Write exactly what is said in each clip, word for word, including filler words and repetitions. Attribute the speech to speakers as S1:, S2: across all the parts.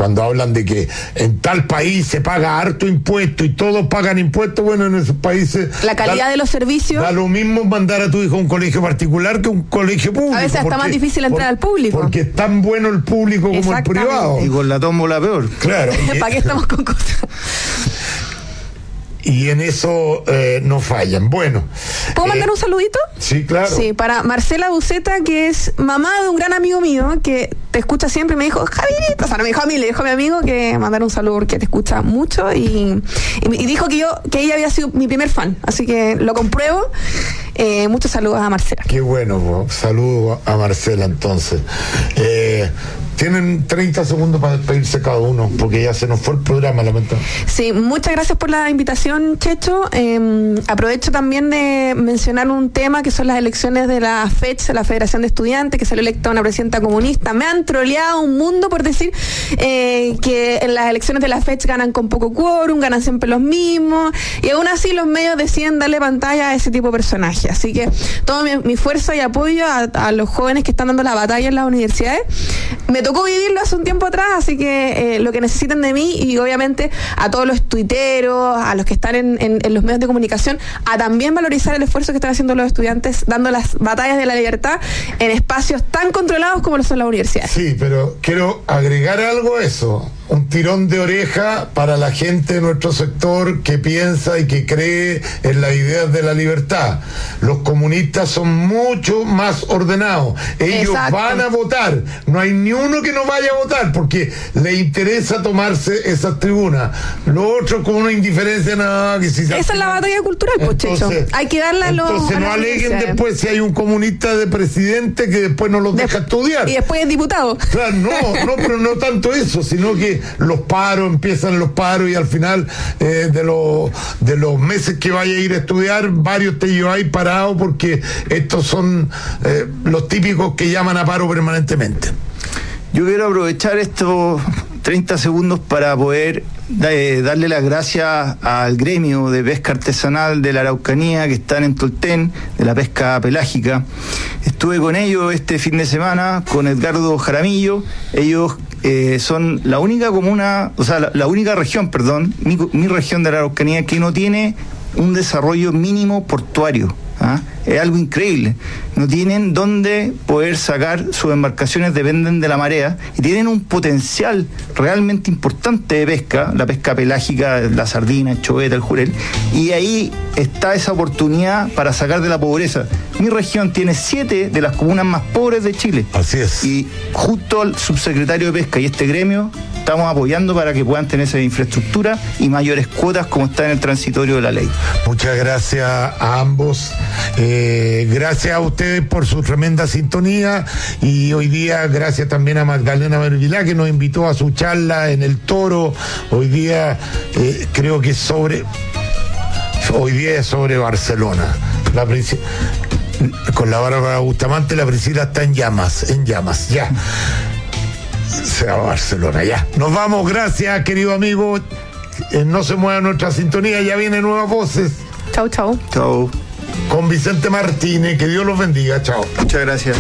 S1: cuando hablan de que en tal país se paga harto impuesto y todos pagan impuestos, bueno, en esos países
S2: la calidad da, de los servicios,
S1: da lo mismo mandar a tu hijo a un colegio particular que a un colegio público.
S2: A veces está más difícil entrar
S1: por,
S2: al público,
S1: porque es tan bueno el público como el privado,
S3: y con la tómbola peor,
S1: claro.
S2: ¿Para qué estamos con cosas?
S1: Y en eso eh, no fallan. Bueno.
S2: ¿Puedo eh, mandar un saludito?
S1: Sí, claro.
S2: Sí, para Marcela Buceta, que es mamá de un gran amigo mío, que te escucha siempre, me dijo, Javierito, o sea, no me dijo a mí, le dijo a mi amigo que mandar un saludo porque te escucha mucho y, y, y dijo que yo, que ella había sido mi primer fan, así que lo compruebo. Eh, muchos saludos a Marcela.
S1: Qué bueno, saludos a Marcela entonces. Eh, Tienen treinta segundos para despedirse cada uno, porque ya se nos fue el programa, lamentablemente.
S2: Sí, muchas gracias por la invitación, Checho. Eh, aprovecho también de mencionar un tema que son las elecciones de la F E C H, la Federación de Estudiantes, que salió electa una presidenta comunista. Me han troleado un mundo por decir eh, que en las elecciones de la F E C H ganan con poco quórum, ganan siempre los mismos, y aún así los medios deciden darle pantalla a ese tipo de personajes. Así que todo mi, mi fuerza y apoyo a, a los jóvenes que están dando la batalla en las universidades. Me tocó vivirlo hace un tiempo atrás, así que eh, lo que necesiten de mí, y obviamente a todos los tuiteros, a los que están en, en, en los medios de comunicación, a también valorizar el esfuerzo que están haciendo los estudiantes dando las batallas de la libertad en espacios tan controlados como lo son las universidades.
S1: Sí, pero quiero agregar algo a eso. Un tirón de oreja para la gente de nuestro sector que piensa y que cree en las ideas de la libertad. Los comunistas son mucho más ordenados. Ellos Exacto. van a votar. No hay ni uno que no vaya a votar porque le interesa tomarse esas tribunas. Lo otro con una indiferencia nada que si
S2: Esa es la batalla cultural, pues, Checho. Hay que darle a los.
S1: Entonces no aleguen después si hay un comunista de presidente que después no los de, deja estudiar.
S2: Y después es diputado.
S1: Claro, no, no, pero no tanto eso, sino que los paros, empiezan los paros y al final eh, de los de los meses que vaya a ir a estudiar, varios te lleváis parado porque estos son eh, los típicos que llaman a paro permanentemente.
S3: Yo quiero aprovechar estos treinta segundos para poder eh, darle las gracias al gremio de pesca artesanal de la Araucanía que están en Tolten, de la pesca pelágica. Estuve con ellos este fin de semana, con Edgardo Jaramillo. Ellos eh, son la única comuna, o sea, la, la única región, perdón, mi, mi región de la Araucanía que no tiene un desarrollo mínimo portuario. ¿Ah? Es algo increíble. No tienen dónde poder sacar sus embarcaciones, dependen de la marea y tienen un potencial realmente importante de pesca, la pesca pelágica, la sardina, el choveta, el jurel, y ahí está esa oportunidad para sacar de la pobreza. Mi región tiene siete de las comunas más pobres de Chile.
S1: Así es. Y
S3: justo al subsecretario de Pesca y este gremio estamos apoyando para que puedan tener esa infraestructura y mayores cuotas como está en el transitorio de la ley.
S1: Muchas gracias a ambos. Eh, gracias a ustedes por su tremenda sintonía y hoy día gracias también a Magdalena Mervilá que nos invitó a su charla en el Toro. Hoy día eh, creo que es sobre hoy día es sobre Barcelona. La con la Bárbara Bustamante, la Priscila está en llamas, en llamas, ya. Se va a Barcelona, ya. Nos vamos, gracias, querido amigo. Eh, no se mueva nuestra sintonía, ya vienen nuevas voces.
S2: Chau, chau.
S3: Chau.
S1: Con Vicente Martínez, que Dios los bendiga, chao.
S3: Muchas gracias.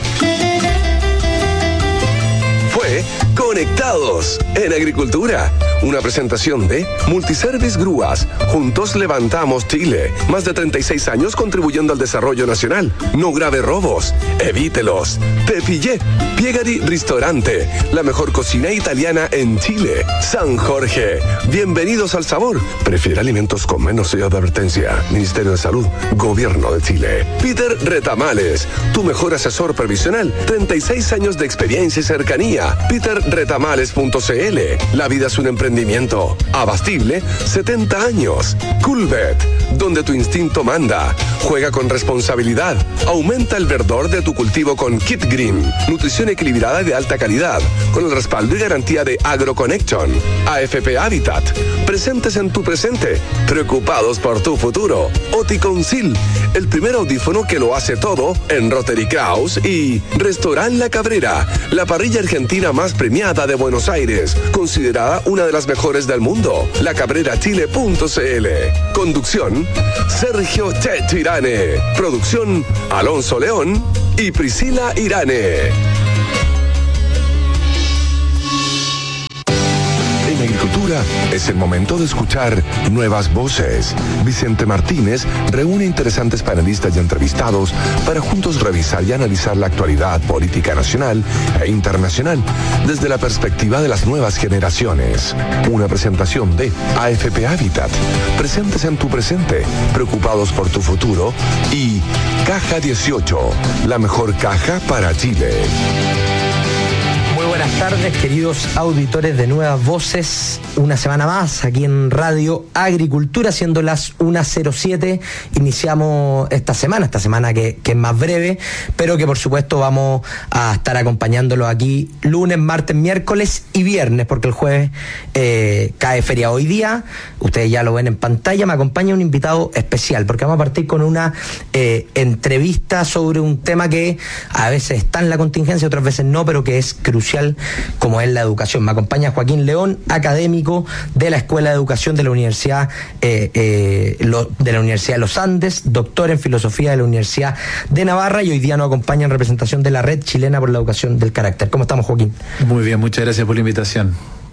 S4: Fue Conectados en Agricultura, una presentación de Multiservice Grúas. Juntos levantamos Chile. Más de treinta y seis años contribuyendo al desarrollo nacional. No grave robos, evítelos. Te pillé. Piegari Ristorante, la mejor cocina italiana en Chile. San Jorge, bienvenidos al sabor. Prefiere alimentos con menos sello de advertencia. Ministerio de Salud, Gobierno de Chile. Peter Retamales, tu mejor asesor previsional. treinta y seis años de experiencia y cercanía. peter retamales punto c l. La vida es un emprendimiento. Abastible, setenta años. Coolbet, donde tu instinto manda. Juega con responsabilidad. Aumenta el verdor de tu cultivo con Kit Green. Nutrición equilibrada y de alta calidad, con el respaldo y garantía de AgroConnection. A F P Habitat, presentes en tu presente, preocupados por tu futuro. Oticoncil, el primer audífono que lo hace todo en Rotary Kraus. Y Restaurant La Cabrera, la parrilla argentina más premiada de Buenos Aires, considerada una de las mejores del mundo. la cabrera chile punto c l. Conducción, Sergio Checho Irane. Producción, Alonso León y Priscila Irane. Agricultura es el momento de escuchar nuevas voces. Vicente Martínez reúne interesantes panelistas y entrevistados para juntos revisar y analizar la actualidad política nacional e internacional desde la perspectiva de las nuevas generaciones. Una presentación de A F P Habitat, presentes en tu presente, preocupados por tu futuro, y Caja dieciocho, la mejor caja para Chile.
S5: Muy buenas tardes, queridos auditores de Nuevas Voces. Una semana más aquí en Radio Agricultura, siendo las una cero siete. Iniciamos esta semana, esta semana que, que es más breve, pero que por supuesto vamos a estar acompañándolo aquí lunes, martes, miércoles y viernes, porque el jueves eh, cae feria. Hoy día, ustedes ya lo ven en pantalla, me acompaña un invitado especial, porque vamos a partir con una eh, entrevista sobre un tema que a veces está en la contingencia, otras veces no, pero que es crucial, como es la educación. Me acompaña Joaquín León, académico de la Escuela de Educación de la Universidad eh, eh, lo, de la Universidad de los Andes, doctor en Filosofía de la Universidad de Navarra, y hoy día nos acompaña en representación de la Red Chilena por la Educación del Carácter. ¿Cómo estamos, Joaquín?
S6: Muy bien, muchas gracias por la invitación.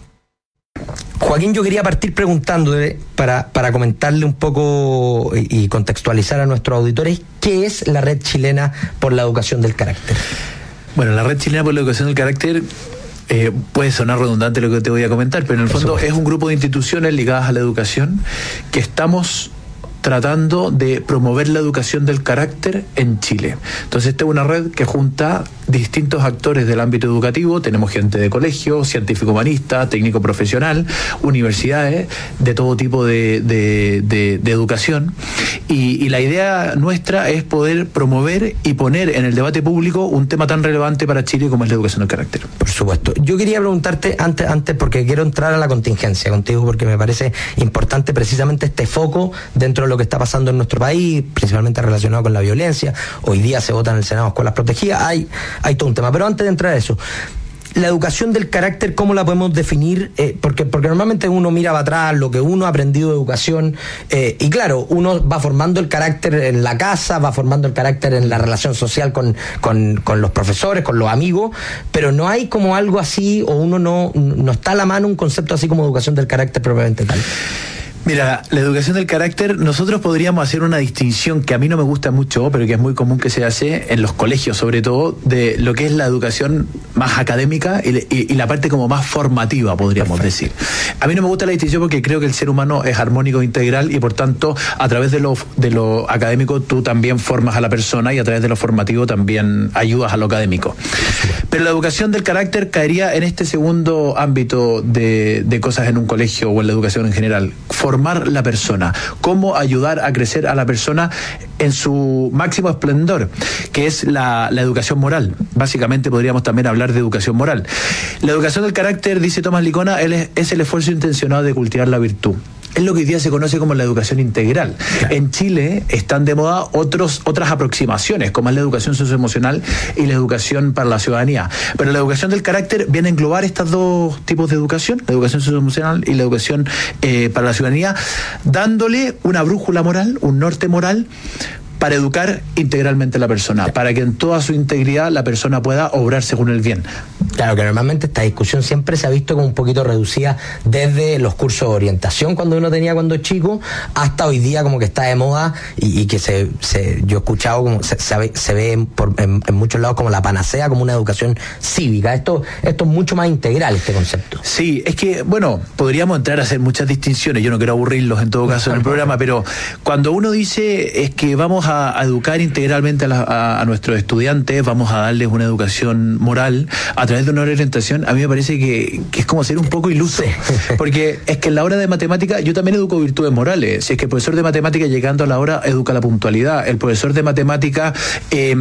S5: Joaquín, yo quería partir preguntándole, para, para comentarle un poco y, y contextualizar a nuestros auditores, ¿qué es la Red Chilena por la Educación del Carácter? Bueno,
S6: la Red Chilena por la Educación del Carácter eh, puede sonar redundante lo que te voy a comentar, pero en el fondo es un grupo de instituciones ligadas a la educación que estamos tratando de promover la educación del carácter en Chile. Entonces, esta es una red que junta distintos actores del ámbito educativo. Tenemos gente de colegio, científico humanista, técnico profesional, universidades, de todo tipo de, de, de, de educación. Y, y la idea nuestra es poder promover y poner en el debate público un tema tan relevante para Chile como es la educación del carácter.
S5: Por supuesto. Yo quería preguntarte antes, antes porque quiero entrar a la contingencia contigo, porque me parece importante precisamente este foco dentro de lo que está pasando en nuestro país, principalmente relacionado con la violencia. Hoy día se vota en el Senado escuelas protegidas, hay, hay todo un tema. Pero antes de entrar a eso, la educación del carácter, ¿cómo la podemos definir? Eh, porque, porque normalmente uno mira para atrás lo que uno ha aprendido de educación, eh, y claro, uno va formando el carácter en la casa, va formando el carácter en la relación social con, con, con los profesores, con los amigos, pero no hay como algo así, o uno no, no está a la mano un concepto así como educación del carácter propiamente tal.
S6: Mira, la educación del carácter, nosotros podríamos hacer una distinción que a mí no me gusta mucho, pero que es muy común que se hace en los colegios, sobre todo, de lo que es la educación más académica y, y, y la parte como más formativa, podríamos Perfecto. decir. A mí no me gusta la distinción porque creo que el ser humano es armónico e integral, y por tanto, a través de lo, de lo académico tú también formas a la persona, y a través de lo formativo también ayudas a lo académico. Pero la educación del carácter caería en este segundo ámbito de, de cosas en un colegio o en la educación en general. Formar la persona, cómo ayudar a crecer a la persona en su máximo esplendor, que es la, la educación moral. Básicamente podríamos también hablar de educación moral. La educación del carácter, dice Tomás Licona, es, es el esfuerzo intencionado de cultivar la virtud. Es lo que hoy día se conoce como la educación integral. Claro. En Chile están de moda otros, otras aproximaciones, como es la educación socioemocional y la educación para la ciudadanía. Pero la educación del carácter viene a englobar estos dos tipos de educación, la educación socioemocional y la educación eh, para la ciudadanía, dándole una brújula moral, un norte moral, para educar integralmente a la persona, para que en toda su integridad la persona pueda obrar según el bien.
S5: Claro, que normalmente esta discusión siempre se ha visto como un poquito reducida desde los cursos de orientación cuando uno tenía cuando chico, hasta hoy día como que está de moda, y, y que se, se yo he escuchado como se, se, se ve en, por, en, en muchos lados como la panacea, como una educación cívica. Esto, esto es mucho más integral, este concepto.
S6: Sí, es que, bueno, podríamos entrar a hacer muchas distinciones, yo no quiero aburrirlos en todo caso en el programa, pero cuando uno dice es que vamos a a educar integralmente a, la, a, a nuestros estudiantes, vamos a darles una educación moral a través de una orientación, a mí me parece que, que es como ser un poco iluso, sí. Porque es que en la hora de matemática yo también educo virtudes morales. Si es que el profesor de matemática llegando a la hora educa la puntualidad, el profesor de matemática eh,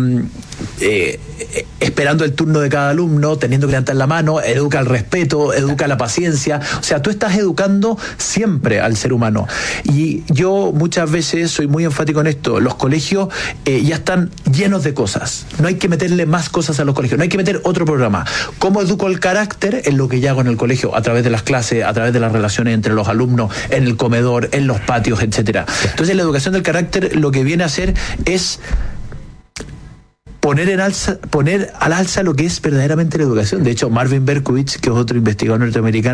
S6: eh, esperando el turno de cada alumno, teniendo que levantar la mano, educa el respeto, educa la paciencia. O sea, tú estás educando siempre al ser humano. Y yo muchas veces soy muy enfático en esto. Los colegios eh, ya están llenos de cosas. No hay que meterle más cosas a los colegios. No hay que meter otro programa. ¿Cómo educo el carácter? En lo que yo hago en el colegio, a través de las clases, a través de las relaciones entre los alumnos, en el comedor, en los patios, etcétera. Entonces, la educación del carácter lo que viene a hacer es poner en alza, poner al alza lo que es verdaderamente la educación. De hecho, Marvin Berkowitz, que es otro investigador norteamericano,